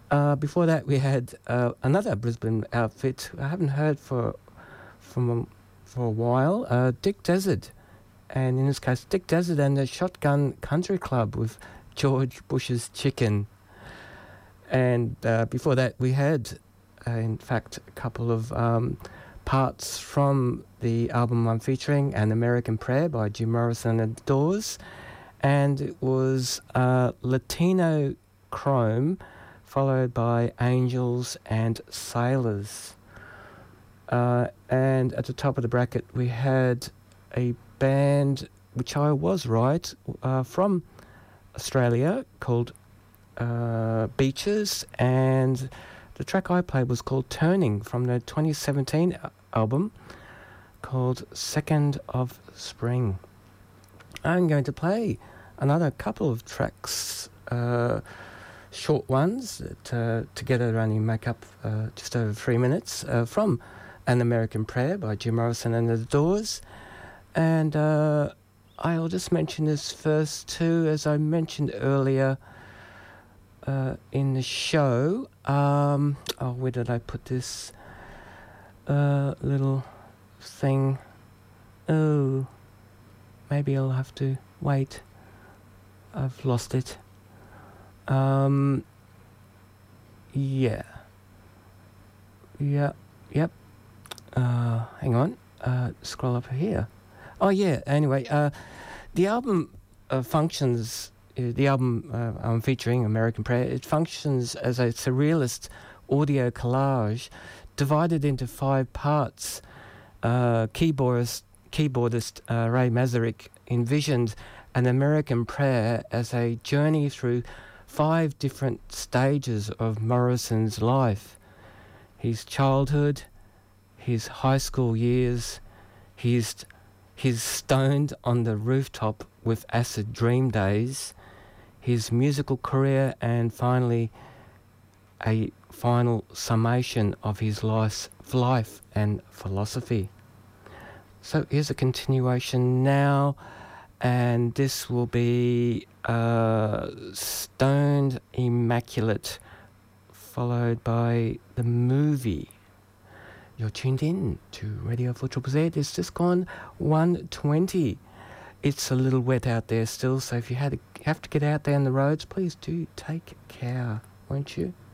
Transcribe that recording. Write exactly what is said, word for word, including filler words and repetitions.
Uh, before that, we had uh, another Brisbane outfit I haven't heard for from for a while. Uh, Dick Desert, and in this case, Dick Desert and the Shotgun Country Club with George Bush's Chicken. And uh, before that, we had, uh, in fact, a couple of um, parts from the album I'm featuring, An American Prayer by Jim Morrison and the Doors, and it was uh, Latino Chrome, followed by Angels and Sailors. Uh, and at the top of the bracket, we had a band, which I was right, uh, from Australia, called uh, Beaches, and the track I played was called Turning, from the twenty seventeen album called Second of Spring. I'm going to play another couple of tracks, uh, short ones that uh, together only make up uh, just over three minutes, uh, from An American Prayer by Jim Morrison and the Doors. And uh, I'll just mention this first too, as I mentioned earlier uh, in the show. Um, oh, where did I put this uh, little thing? Oh, maybe I'll have to wait. I've lost it. Um, yeah. Yeah, yep. Uh, hang on. Uh, scroll up here. Oh, yeah, anyway, uh, the album uh, functions, uh, the album uh, I'm featuring, American Prayer, it functions as a surrealist audio collage divided into five parts. Uh, keyboardist, keyboardist uh, Ray Mazurek envisioned An American Prayer as a journey through five different stages of Morrison's life. His childhood, his high school years, his, his stoned on the rooftop with acid dream days, his musical career, and finally a final summation of his life's life and philosophy. So here's a continuation now, and this will be uh, Stoned Immaculate, followed by the movie. You're tuned in to Radio four Z Z Z. It's just gone one twenty. It's a little wet out there still, so if you had to, have to get out there on the roads, please do take care, won't you?